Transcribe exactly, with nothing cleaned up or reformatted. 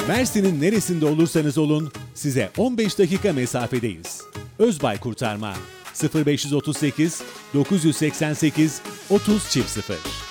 Mersin'in neresinde olursanız olun size on beş dakika mesafedeyiz. Özbay Kurtarma sıfır beş otuz sekiz dokuz yüz seksen sekiz otuz sıfır.